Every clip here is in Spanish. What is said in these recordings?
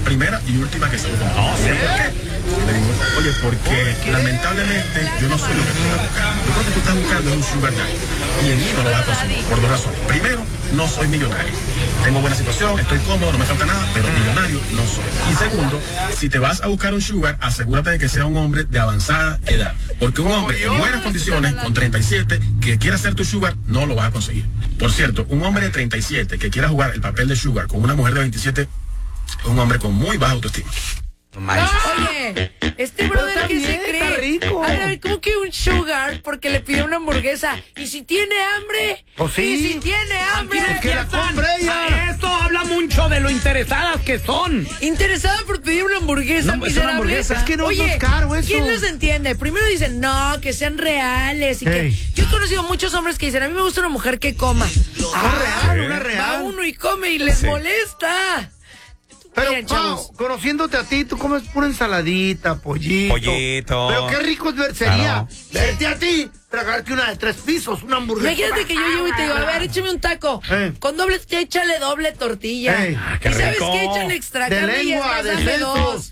primera y última que salgo. No sé por qué. Le digo, oye, porque lamentablemente yo no soy lo que tú estás buscando. Yo creo que tú estás buscando un sugar daddy. Y en mí no lo vas a conseguir. Por dos razones. Primero, no soy millonario. Tengo buena situación, estoy cómodo, no me falta nada, pero millonario no soy. Y segundo, si te vas a buscar un sugar, asegúrate de que sea un hombre de avanzada edad. Porque un hombre en buenas condiciones, con 37, que quiera ser tu sugar, no lo vas a conseguir. Por cierto, un hombre de 37 que quiera jugar el papel de sugar con una mujer de 27, es un hombre con muy baja autoestima. Oye, este brother que se cree. A ver, ¿cómo que un sugar? Porque le pidió una hamburguesa. ¿Y si tiene hambre? Pues sí. ¿Y si tiene hambre? Que la compre ella. Esto habla mucho de lo interesadas que son. Interesada por pedir una hamburguesa, No, es una hamburguesa. Es que no Oye, es caro eso. ¿quién los entiende? Primero dicen, no, que sean reales. Y que... Yo he conocido muchos hombres que dicen, a mí me gusta una mujer que coma. Una real. Va uno y come y les molesta. Pero, Miren, chavos, conociéndote a ti, tú comes pura ensaladita, pollito. Pollito. Pero qué rico sería Claro. verte a ti, tragarte una de 3 pisos, una hamburguesa. imagínate que yo llego y te digo, a ver, échame un taco. Con doble, échale doble tortilla. qué ¿Y sabes rico. qué? Échale extra De carne y lengua, es más, de dame sesos. dos.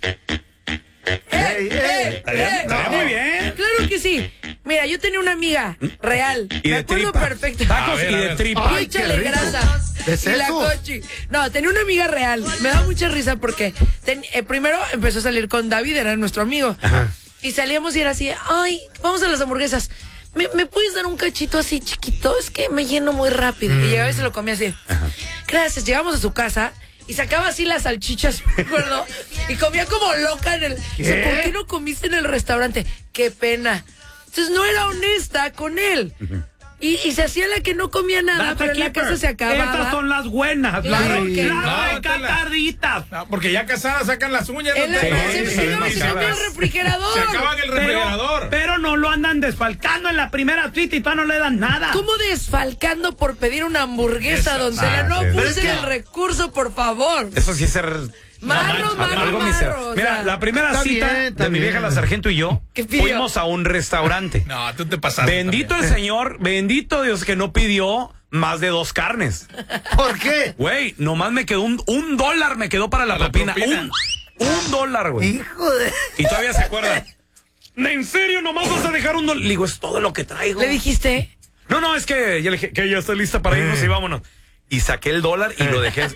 Estaría muy bien. Claro que sí. Mira, yo tenía una amiga real. Y Me de acuerdo tripa. perfecto. Tacos y de tripa. Ay, qué Échale rico. grasa. ¿De Y la sesos? cochi. No, tenía una amiga real. Me da mucha risa porque primero empezó a salir con David, era nuestro amigo. Y salíamos y era así, ay, vamos a las hamburguesas. ¿Me puedes dar un cachito así chiquito? Es que me lleno muy rápido. Y llegaba y se lo comía así. Gracias, llegamos a su casa y sacaba así las salchichas, me acuerdo, y comía como loca en el... Dice, ¿por qué no comiste en el restaurante? Qué pena. Entonces no era honesta con él. Y se hacía la que no comía nada, pero en la casa se acababa. Estas son las buenas. Claro que no. Las catarditas. No, porque ya casadas sacan las uñas. En la no te- casa se Sí, llegaba y se comía el refrigerador. Se acaban el refrigerador. Pero no lo andan desfalcando en la primera cita y todavía no le dan nada. ¿Cómo desfalcando por pedir una hamburguesa, doncella? No sí. Pero es puse que- el recurso, por favor. Eso sí es ser... Marro, algo miserable. o Mira, sea, la primera está cita bien, está de mi bien. vieja la sargento y yo ¿Qué pidió? fuimos a un restaurante. No, tú te pasaste. Bendito también. el Señor, bendito Dios que no pidió más de 2 carnes. ¿Por qué? Güey, nomás me quedó un $1 me quedó para la propina. propina. Un $1, güey. Hijo de... Y todavía se acuerda. ¿En serio nomás vas a dejar $1? Le digo, es todo lo que traigo. ¿Le dijiste? No, es que ya le dije que ya estoy lista para irnos y vámonos. Y saqué el $1 y lo dejé.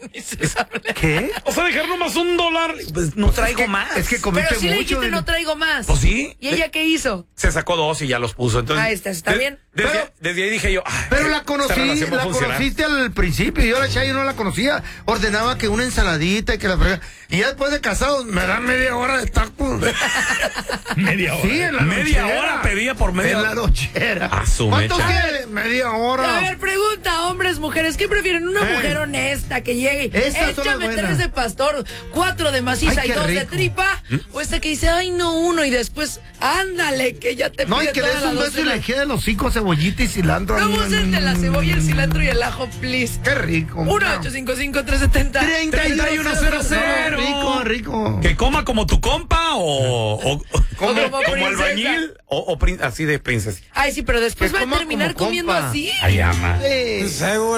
¿Qué? O sea, dejar nomás $1. Pues no traigo más. Es que comiste Pero si le mucho. dijiste, no traigo más. Pues sí. ¿Y ella qué hizo? Se sacó 2 y ya los puso. Entonces, Ah, está bien. Desde ahí dije yo. "Ay, Pero la esta relación va a funcionar". conociste al principio. Yo a la Chayo no la conocía. Ordenaba que una ensaladita y que la frega. Y ya después de casados me dan media hora de tacos. Media hora. Sí, en la Media nochera. hora pedía por media En hora. la nochera. A su ¿Cuánto mecha. quiere? Media hora. A ver, pregunta, hombres, mujeres, ¿qué prefieren? ¿Una mujer honesta que llegue? Estas son las Échame buenas. 3 de pastor, 4 de maciza Ay, y qué 2 de rico. tripa. O esta que dice, ay, no, 1 y después, ándale, que ya te No, y pide que le toda des la un beso y docena. le quede los hocico, cebollita y cilantro. No usen de la cebolla, el cilantro y el ajo, please. Qué rico. 1-855-370. 3100. Rico, rico. Que coma como tu compa o como como princesa. albañil o así de princesa. Ay, sí, pero después Que va a coma terminar como comiendo compa. así. Ay, ama. Sí. Seguro.